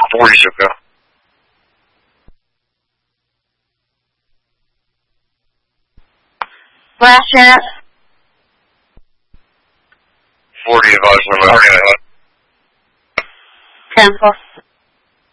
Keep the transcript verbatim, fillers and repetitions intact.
forty should go. Last chance. forty advisement. ten plus.